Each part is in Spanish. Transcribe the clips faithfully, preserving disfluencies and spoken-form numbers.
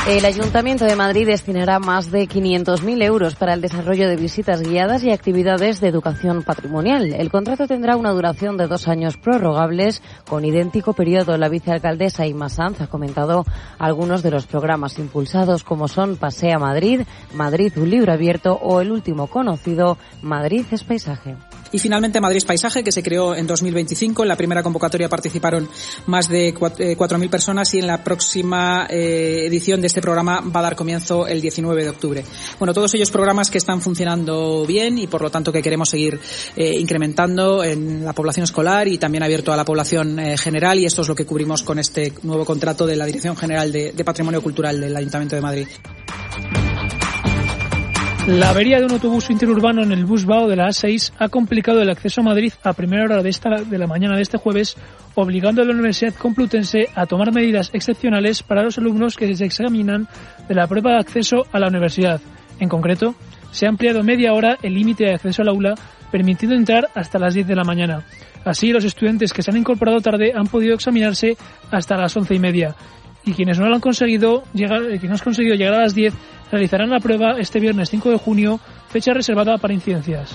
El Ayuntamiento de Madrid destinará más de quinientos mil euros para el desarrollo de visitas guiadas y actividades de educación patrimonial. El contrato tendrá una duración de dos años prorrogables con idéntico periodo. La vicealcaldesa Inma Sanz ha comentado algunos de los programas impulsados, como son Pasea Madrid, Madrid un libro abierto o el último conocido, Madrid es paisaje. Y finalmente Madrid Paisaje, que se creó en dos mil veinticinco. En la primera convocatoria participaron más de cuatro mil personas y en la próxima eh, edición de este programa va a dar comienzo el diecinueve de octubre. Bueno, todos ellos programas que están funcionando bien y por lo tanto que queremos seguir eh, incrementando en la población escolar y también abierto a la población eh, general, y esto es lo que cubrimos con este nuevo contrato de la Dirección General de, de Patrimonio Cultural del Ayuntamiento de Madrid. La avería de un autobús interurbano en el Busbao de la A seis ha complicado el acceso a Madrid a primera hora de, esta, de la mañana de este jueves, obligando a la Universidad Complutense a tomar medidas excepcionales para los alumnos que se examinan de la prueba de acceso a la universidad. En concreto, se ha ampliado media hora el límite de acceso al aula, permitiendo entrar hasta las diez de la mañana. Así, los estudiantes que se han incorporado tarde han podido examinarse hasta las once y media. Y quienes no lo han conseguido llegar, quienes no han conseguido llegar a las diez realizarán la prueba este viernes cinco de junio, fecha reservada para incidencias.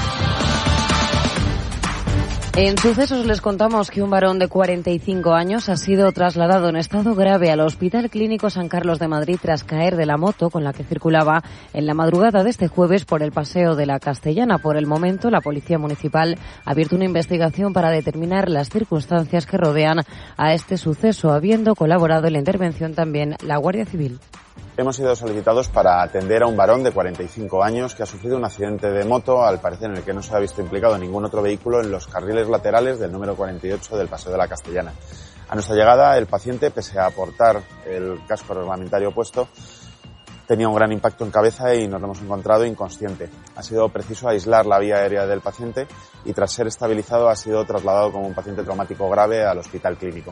En sucesos les contamos que un varón de cuarenta y cinco años ha sido trasladado en estado grave al Hospital Clínico San Carlos de Madrid tras caer de la moto con la que circulaba en la madrugada de este jueves por el Paseo de la Castellana. Por el momento, la Policía Municipal ha abierto una investigación para determinar las circunstancias que rodean a este suceso, habiendo colaborado en la intervención también la Guardia Civil. Hemos sido solicitados para atender a un varón de cuarenta y cinco años que ha sufrido un accidente de moto, al parecer en el que no se ha visto implicado ningún otro vehículo, en los carriles laterales del número cuarenta y ocho del Paseo de la Castellana. A nuestra llegada, el paciente, pese a portar el casco reglamentario puesto, tenía un gran impacto en cabeza y nos lo hemos encontrado inconsciente. Ha sido preciso aislar la vía aérea del paciente y, tras ser estabilizado, ha sido trasladado como un paciente traumático grave al Hospital Clínico.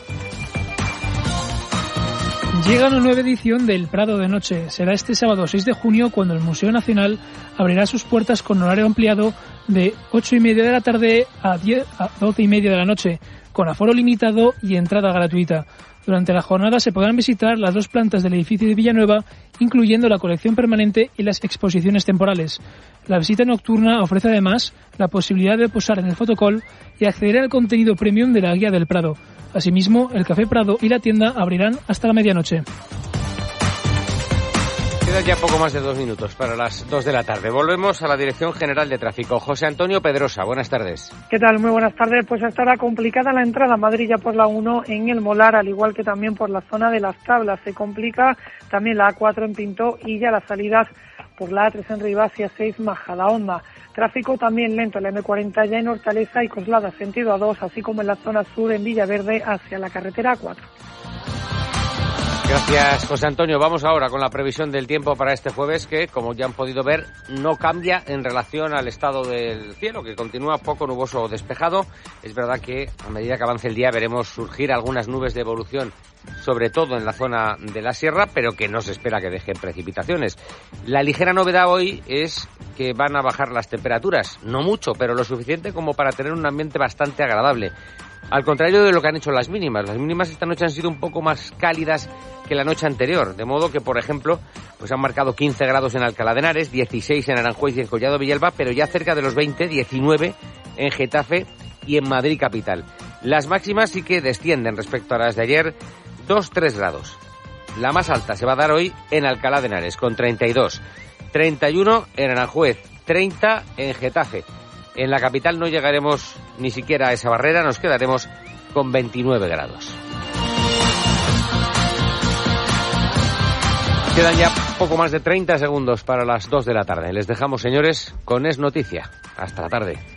Llega una nueva edición del Prado de Noche. Será este sábado seis de junio cuando el Museo Nacional abrirá sus puertas con horario ampliado de ocho y media de la tarde a diez a doce y media de la noche, con aforo limitado y entrada gratuita. Durante la jornada se podrán visitar las dos plantas del edificio de Villanueva, incluyendo la colección permanente y las exposiciones temporales. La visita nocturna ofrece además la posibilidad de posar en el fotocall y acceder al contenido premium de la Guía del Prado. Asimismo, el Café Prado y la tienda abrirán hasta la medianoche. Quedan ya poco más de dos minutos para las dos de la tarde. Volvemos a la Dirección General de Tráfico. José Antonio Pedrosa, buenas tardes. ¿Qué tal? Muy buenas tardes. Pues estará complicada la entrada a Madrid ya por la uno en el Molar, al igual que también por la zona de Las Tablas. Se complica también la A cuatro en Pintó y ya las salidas por la A tres en Rivas y A seis Majadahonda. Tráfico también lento en la eme cuarenta ya en Hortaleza y Coslada, sentido A dos, así como en la zona sur en Villaverde hacia la carretera A cuatro. Gracias, José Antonio. Vamos ahora con la previsión del tiempo para este jueves, que, como ya han podido ver, no cambia en relación al estado del cielo, que continúa poco nuboso o despejado. Es verdad que a medida que avance el día veremos surgir algunas nubes de evolución, sobre todo en la zona de la sierra, pero que no se espera que dejen precipitaciones. La ligera novedad hoy es que van a bajar las temperaturas, no mucho, pero lo suficiente como para tener un ambiente bastante agradable. Al contrario de lo que han hecho las mínimas. Las mínimas esta noche han sido un poco más cálidas que la noche anterior, de modo que, por ejemplo, pues han marcado quince grados en Alcalá de Henares, dieciséis en Aranjuez y en Collado Villalba, pero ya cerca de los veinte, diecinueve en Getafe y en Madrid capital. Las máximas sí que descienden respecto a las de ayer, dos a tres grados. La más alta se va a dar hoy en Alcalá de Henares, con treinta y dos, treinta y uno en Aranjuez, treinta en Getafe. En la capital no llegaremos ni siquiera a esa barrera, nos quedaremos con veintinueve grados. Quedan ya poco más de treinta segundos para las dos de la tarde. Les dejamos, señores, con Es Noticia. Hasta la tarde.